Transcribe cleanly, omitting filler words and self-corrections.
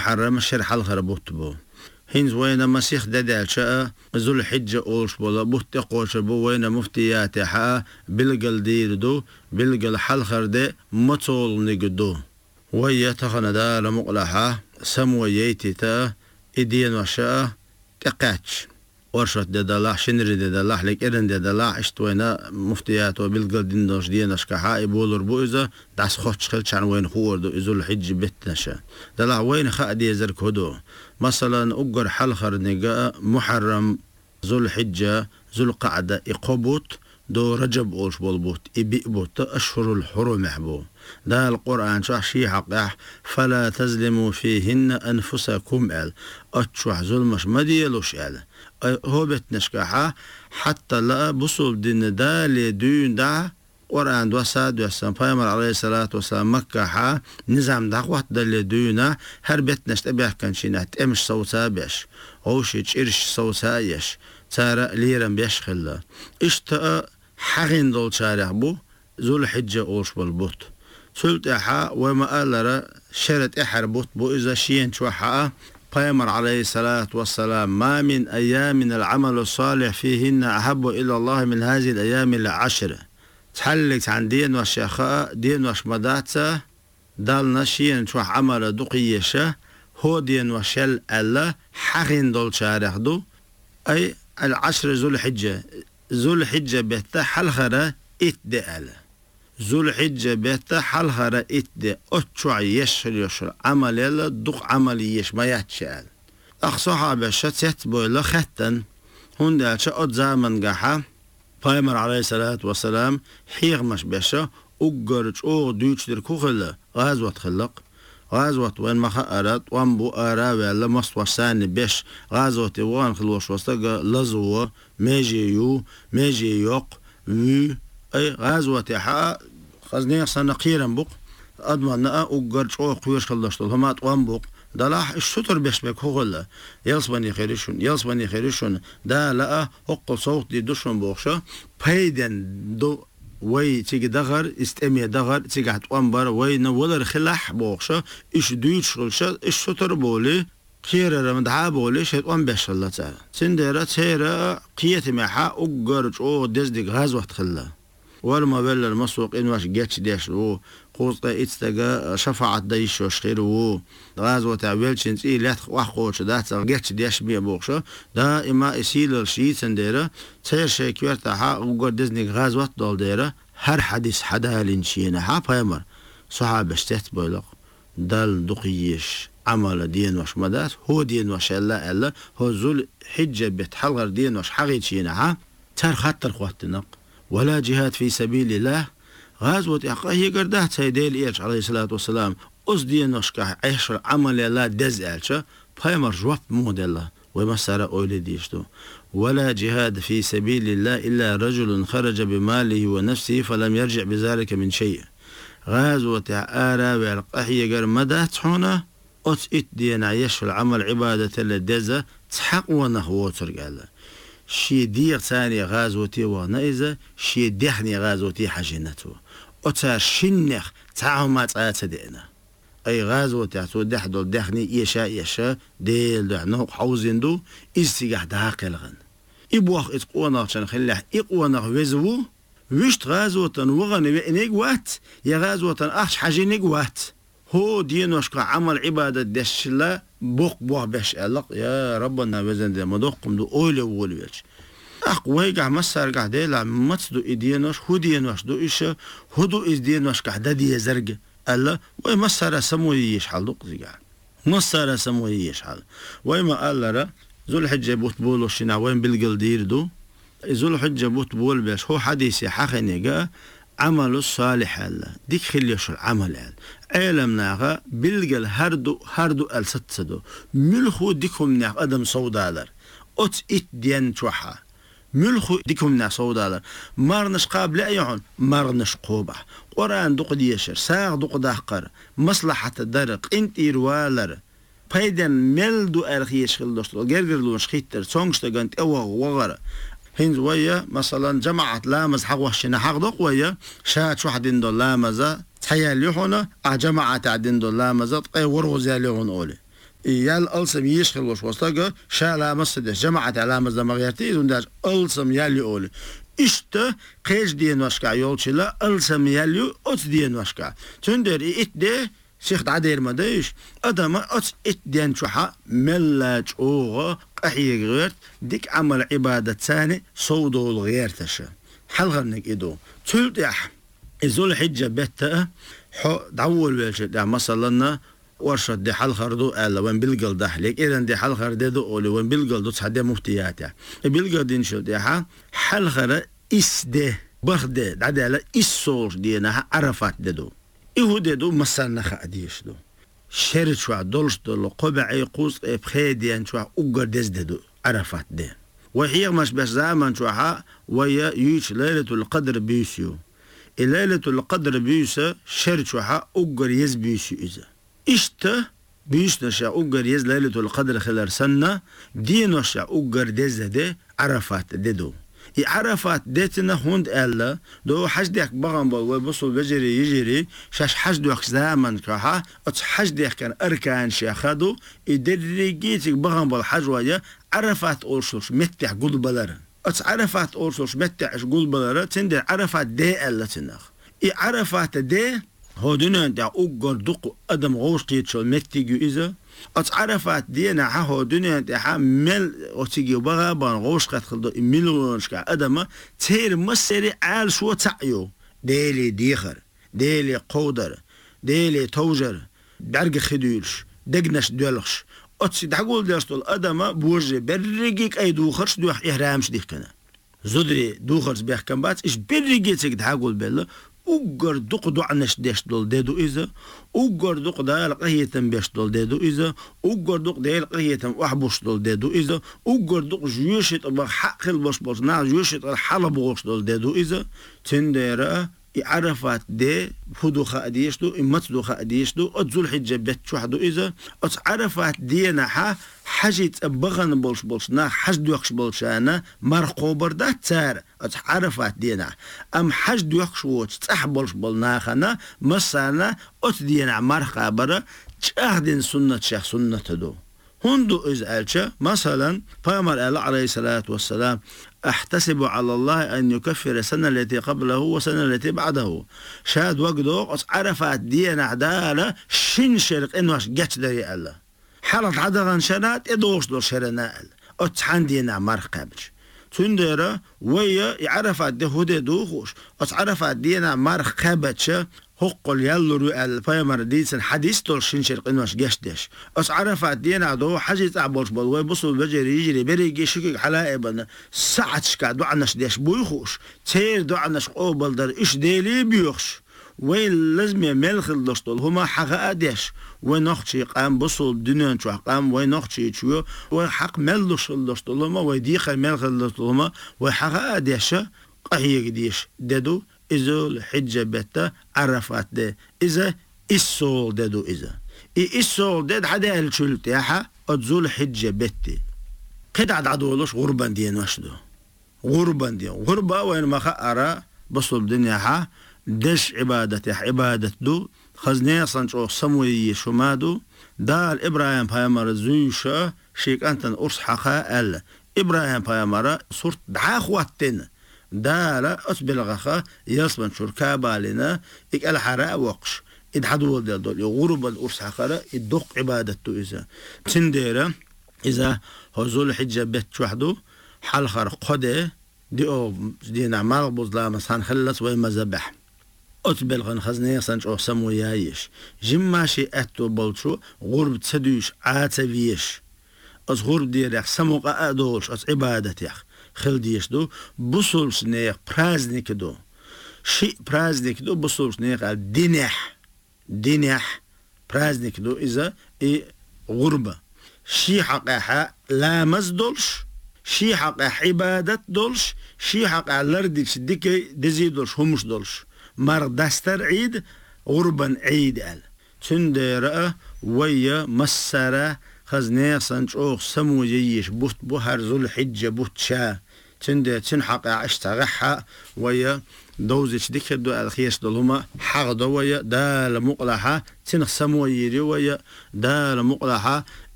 محرم شرح الخربوت بو هنز وين مسيح ددال شاء ذو الحجة أولش بولا بوت قوش بو وين مفتيات حا بلقل دير دو بلقل حلخر دي مطول نقدو ويا تخنا دار مقلحة سمو ييتي تا إدين وشاء تقاتش ورشت ددالله شنري ددالله لك إرن ددالله اشتوينا مفتيات وبلقل دينوش دينوش كحا يبولر بوزة داس خوش خلش عن وين خوردو ذو الحجة بتنشا دلع وين خادي يزرك هدو مثلا أجر حلخر نجا محرم ذو الحجة ذو القعدة إقبوت دو رجب أوش بولبوت إبيبوت أشهر الحرم محبو ده القرآن شح شي حقح فلا تظلموا فيهن أنفسكم ال أتشوح ظلمش مديلوش ال هو بتنشكحة حتى لا بصل دين دا لدون دا قرآن دوساد وسام پیامبر عليه الصلاة والسلام مكة ها نظام دا وقت دل دونا هر بتنش تبع كنشينه تمش صوتا بيش أوش يشيرش صوتا يش ترى ليرم بيش خلا إشتا حقين دول شارع بو ذو الحجة أوش بالبوت سلت إحا وما ألرا شرط إحربوت بو إذا شين شوحا پیامبر عليه الصلاة والسلام ما من أيام العمل الصالح فيهن أحب إلى الله من هذه الأيام العشر تحلقت عن دين وشيخاء دين وشمداتة دالنا شين شوح عمل دقيشة هو دين وشل ألا حقين دول شارع دو أي العشر ذو الحجة ذو الحجة بيتا حلخرة إتدأل ذو الحجة بيتا حلخرة إتدأ أتشوع يشر عمل يلا دق عمل يش ما يتشال أخ صحابة شتت بويلا ختن هون دالشا أد زامن قحا پیامبر عليه الصلاة والسلام حيغ مش بيشا أجرج أو دوش در كوخلا غازوة خلق غازوة وين ما خأرت وان بو آرا ولا مصوى ساني بيش غازوة وان خلوش وستقى لزوة ميجي يوق وي أي غازوة حا خزنية سنة قيرا بوق أضمن أجرج أو قويش خلشتل همات وان بوق دلاح الشطر بيشبك هو يلصبني خيرشون دا لا هقل صوت دي دوشون بوخشا بايدن دو وي تيجي دغر استمي دغر تيجي هتوانبر وي نولر خلاح بوخشا ايش دويتش خلشا الشطر بولي خير رمدعا بولي شيطوان بيش الله تعالى سندرة تيرا قيتي معها اقرج او دزدق غازوة تخلا ولما بل المسوق إنواش جاتش ديش و قوطة إتستجا شفعت دايش وشخير و غازوة تعبيل شنتي لا وحقوش دات جاتش ديش بيا بوخشة دا إما إسيل الشيء سنديرة تير شيء كيرتاحا وقر دزني غازوة دول ديرة هر حديث حدا لنشينا ها بايمر صحابة اشتهت بيلق دال دقيش عمل دين وش مدات هو دين وش ألا هو زول حجة بتحلغر دين وش حقيت شينا ها تار خطر خواتنق ولا جهاد في سبيل الله غازوة هي قردات سيدي الإيرش عليه الصلاة والسلام أصدين نشكح عشر عمل لا دزالشا بايمر جواب موديلا ومسارة أولي ديشتو ولا جهاد في سبيل الله إلا رجل خرج بماله ونفسه فلم يرجع بذلك من شيء غازوة آرا والقحية قر مدات هنا أتئت دين عيش العمل عبادة الدزة تحق ونخوتر قال شي دير ثاني غازوتي ونايزة شي دحني غازوتي حجنته أتا شنخ تعهمات آتدئنا أي غازوتي عتو دحدل دحني يشا ديل دعنو حوزين دو إستيقح داقل غن إبواخ إتقوانا عشان خلاه إقوانا وزو وشت غازوتن وغن وإنيق وات يا غازوتن أحش حجينيق وات هو دينوشكا عمل عبادة دشلا بوق بش ألق يا ربنا وزن دي مدوقم دو أولي وولوش أقوى قاع مسار قاع ديلا متصدو إدينوش هو دينوش دو إيشا هدو إز دينوش قاع دادي زرق ألا وي مسار سموي يشحال دوق زي قاع مسار سموي يشحال ويما ألا ذو الحجة بوت بولو شنا وين بالقل دير دو ذو الحجة بوت بول بيش هو حديثي حقني قاع عمل الصالح ألا ديك خليش العمل ألا علمناها بالقل هردو الستسدو ملخو ديكم ناخ أدم صودالر أت دين توحا ملخو ديكم ناخ صودالر مارنش قابل أيهون مارنش قوبة قرآن دوق ديشر ساغ دوق داقر مصلحة الدرق انت إروالر بايدن ملدو أرخيش خلدوشتو غيرغرلون شخيتر صونشتغانت أوه وغر هنز ويا مثلا جماعة لامز حق وحشنا حق دوق ويا شات واحد دول لامزة تحيا ليهونا جماعة عدين دول لامزة تقي ورغز ياليهون أولي يال ألسم يشخلوش وصلقة شالا مسدش جماعة علامة زمغيرتي ونداش ألسم يالي أولي إشتا قيش دين وشكا يولشلا ألسم يالي أت دين وشكا تندر إت دي شيخ عدير مديش أدما أت إت دين شوحا ملاج أوغا قحي غيرت ديك عمل عبادة ثاني صودو الغيرتشا حلغنك إدو تلتح إزول حجة بيتا حو دعول بيش مثلا ورشد دي حل خردو ألا وين بلقل دحليك إذن دي حل خردو أولي وين بلقل دو تصحى دي مفتياتي بلقل دين شو دي حل خرد إس دي بخده دعدي على إس صولش دينا عرفات دو إيهو دو مسالنا خاديش دو شرط شوع دولش دولو قبعي قوس بخيديان شوع أقر ديز دو عرفات دي وحيغ مش بس زامن شوعها ويا يوش ليلة القدر بيسيو ليلة القدر بيسا شرط شوعها أقر يز بيسيو إذا إشتا بيشنا شا أقر يز ليلة القدر خلال سنة دينو شا أقر ديز دي عرفات دو عرفات ديتنا هند ألا دو حجدك بغنبال ويبصل بجري يجري شاش حجدك زامن كها أتس حجدك كان أركان شاخدو إدريجيتك بغنبال حجوية عرفات أورسوش متع قول بلارن أتس عرفات أورسوش متع قول بلارن تندر عرفات دي ألا تنخ عرفات دي هو دنيا دا أقر دق أدم غوش قيتشو متجو إذا أتعرفت دينا هو دنيا دا مل أتيجي بغابان غوش قد خلدو ملونش كا أدم تير مسيري عال شو تعيو ديلي ديخر ديلي قودر ديلي توجر درج خدولش دقنش دولخش أتسي دعقول ديرستول أدم بوجه برقيك أي دوخرش دوخ إهرامش ديخ كنا زدري دوخرش بيخ كم بات إش برقيتك دعقول بيلا أقر دق دعنش ديش دول ديدو إذا أقر دق دال قهيتم بيش دول ديدو إذا أقر دق دال قهيتم وحبوش دول ديدو إذا أقر دق جيوشت بحق البوش بوش نا جيوشت الحلب غوش دول ديدو إذا تنديرا عرفات دي فدو خاديش دو إمت دو خاديش دو أتزول حجة بيت شوحدو إذا عرفات دينا حاجت بغن بولش نا حج دوخش بولشانا مرقوبر دا تار عرفات دينا أم حج دوخش ووش تح بولش بولناخنا مسانا أت دينا مرقابر تأخدين سنة شيخ سنة دو هندو إزالشا مثلا فامر عليه الصلاة والسلام أحتسب على الله أن يكفر السنة التي قبله والسنة التي بعده شاد وقدو عرفات دينا عدالة شن شرق إنوش جاتش داري الله حالت عدغن شنات إدوش دور شرناء أتحان دينا مرقابش تندر ويا عرفات دي هدي دوخوش عرفات دينا مرقابش هقول يلو الفايمر ديسن حديث تول شنشر قنوش جشدش عرفات دينا دو حاجة تعبوش بل ويبصوا بجري يجري بريجي شكك حلائبنا ساعة شكا دو عنش ديش بويخوش تير دو عنش قوبل در إش ديلي بيوخش وين لازم يملخل دشتول هما حقا ديش وين نخشي قام بصل دنيا شو قام وين نخشي شو وحق ملش دشتول هما ويديخ ملخل دشتول هما وحقا ديش قهيق ديش ددو إذا الحجة بتا عرفات ده إذا السول ددو إذا السول دد حدا الشلتاحة أتزول حجة بتي قد عدولوش غربان دين وشدو غربان دين غربة وين ما خأرا بصل دنياها دش عبادة دو خزنية صنشو سموي شمادو دال إبراهيم بايمار زويشا شيك أنتن أرس حقا ألا إبراهيم بايمار صورت دعاخواتين دالا أسبلغخا يصبن شركا بالنا إك الحراء وقش إدحدو دول غرب الأرس حقا إدوق عبادته إذا تنديرا إذا هزول حجة بيت وحدو حال خرق قده دي نعمال بوزلا مسان خلص ويما زبح أتبلغن خزنية سنشو سمو يايش جماشي أتو بلشو غرب تسدوش عاتبيش أز غرب ديريخ سمو قادوش أز عبادتيخ خل ديش دو بصولش نيخ برازنك دو شيء برازنك دو بصولش نيخ دينيح برازنك دو إذا غربة شي حقها لا مزدولش شي حقها عبادت دولش شي حقها لردكش ديكي دزي دولش همش دولش مر دستر عيد غربا عيد ال تندر ويا مسرة خزنية سنشوخ سمو جيش بوت بوهر ذو الحجة بوت شا تندر تنحق اشتغحها ويا دوزش ديك دو الخيش دولهما حق دويا دال مقلحة تنخ سمو يري ويا دال مقلحة